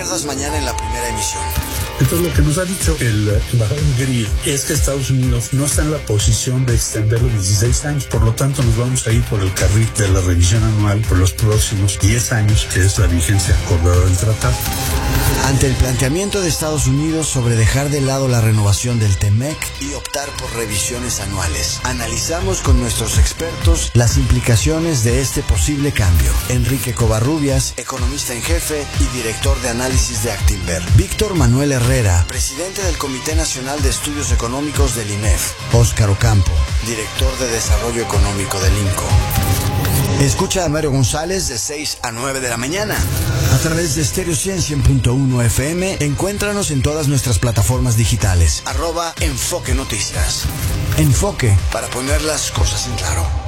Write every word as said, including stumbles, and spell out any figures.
pierdas mañana en la primera emisión. Entonces, lo que nos ha dicho el embajador Grill es que Estados Unidos no está en la posición de extender los dieciséis años, por lo tanto nos vamos a ir por el carril de la revisión anual por los próximos diez años, que es la vigencia acordada del tratado. Ante el planteamiento de Estados Unidos sobre dejar de lado la renovación del T M E C y optar por revisiones anuales, analizamos con nuestros expertos las implicaciones de este posible cambio. Enrique Covarrubias, economista en jefe y director de análisis de Actinver. Víctor Manuel Herrera, presidente del Comité Nacional de Estudios Económicos del I N E F. Óscar Ocampo, director de Desarrollo Económico del INCO. Escucha a Mario González de seis a nueve de la mañana. A través de Stereo cien punto uno F M, encuéntranos en todas nuestras plataformas digitales. Arroba Enfoque Noticias. Enfoque, para poner las cosas en claro.